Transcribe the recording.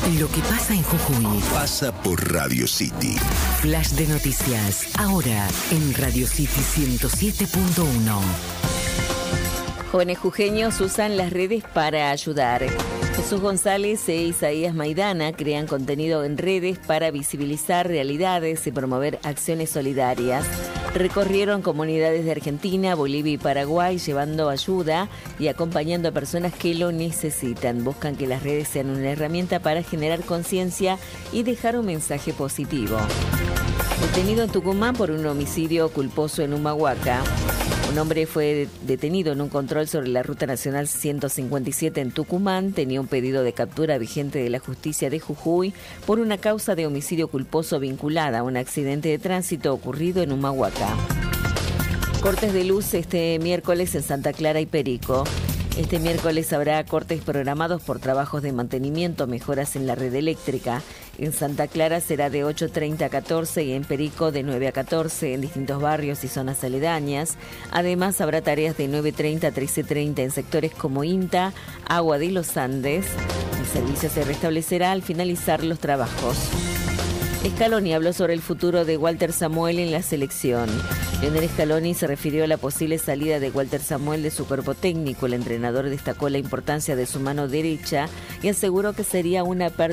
Lo que pasa en Jujuy pasa por Radio City. Flash de noticias, ahora en Radio City 107.1. Jóvenes jujeños usan las redes para ayudar. Jesús González e Isaías Maidana crean contenido en redes para visibilizar realidades y promover acciones solidarias. Recorrieron comunidades de Argentina, Bolivia y Paraguay llevando ayuda y acompañando a personas que lo necesitan. Buscan que las redes sean una herramienta para generar conciencia y dejar un mensaje positivo. Detenido en Tucumán por un homicidio culposo en Humahuaca. Un hombre fue detenido en un control sobre la Ruta Nacional 157 en Tucumán. Tenía un pedido de captura vigente de la justicia de Jujuy por una causa de homicidio culposo vinculada a un accidente de tránsito ocurrido en Humahuaca. Cortes de luz este miércoles en Santa Clara y Perico. Este miércoles habrá cortes programados por trabajos de mantenimiento, mejoras en la red eléctrica. En Santa Clara será de 8:30 a 14 y en Perico de 9 a 14 en distintos barrios y zonas aledañas. Además habrá tareas de 9:30 a 13:30 en sectores como INTA, Agua de los Andes. El servicio se restablecerá al finalizar los trabajos. Scaloni habló sobre el futuro de Walter Samuel en la selección. Lionel Scaloni se refirió a la posible salida de Walter Samuel de su cuerpo técnico. El entrenador destacó la importancia de su mano derecha y aseguró que sería una pérdida